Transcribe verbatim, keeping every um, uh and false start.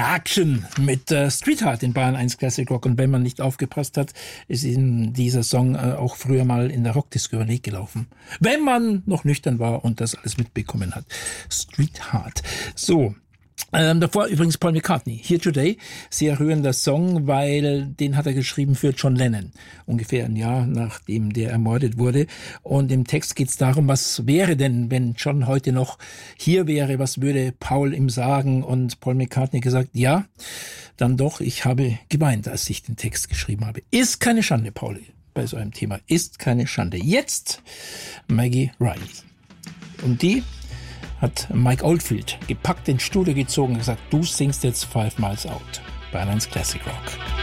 Action mit äh, Streetheart in Bayern eins Classic Rock. Und wenn man nicht aufgepasst hat, ist Ihnen dieser Song äh, auch früher mal in der Rockdisco über den Weg gelaufen. Wenn man noch nüchtern war und das alles mitbekommen hat. Streetheart. So. Ähm, davor übrigens Paul McCartney, Here Today, sehr rührender Song, weil den hat er geschrieben für John Lennon, ungefähr ein Jahr nachdem der ermordet wurde. Und im Text geht es darum, was wäre denn, wenn John heute noch hier wäre, was würde Paul ihm sagen? Und Paul McCartney gesagt, ja, dann doch, ich habe geweint, als ich den Text geschrieben habe. Ist keine Schande, Paul, bei so einem Thema, ist keine Schande. Jetzt Maggie Reilly. Und die hat Mike Oldfield gepackt, ins Studio gezogen und gesagt, du singst jetzt Five Miles Out bei eins Classic Rock.